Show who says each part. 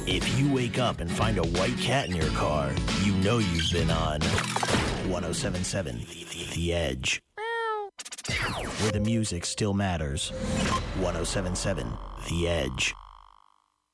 Speaker 1: If you wake up and find a white cat in your car, you know you've been on 107.7 The Edge. Where the music still matters. 107.7 The Edge.